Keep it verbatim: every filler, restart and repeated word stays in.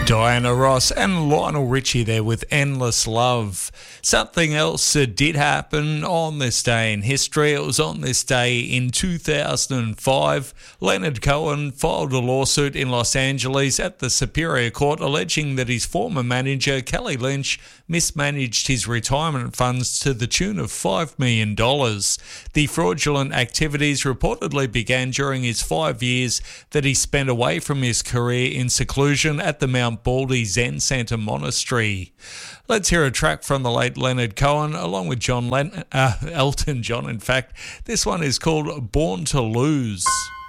Diana Ross and Lionel Richie there with Endless Love. Something else that did happen on this day in history. It was on this day in two thousand five. Leonard Cohen filed a lawsuit in Los Angeles at the Superior Court alleging that his former manager, Kelly Lynch, mismanaged his retirement funds to the tune of five million dollars. The fraudulent activities reportedly began during his five years that he spent away from his career in seclusion at the Mount Baldy Zen Center Monastery. Let's hear a track from the late Leonard Cohen along with John Len- uh, Elton John. In fact, this one is called Born to Lose.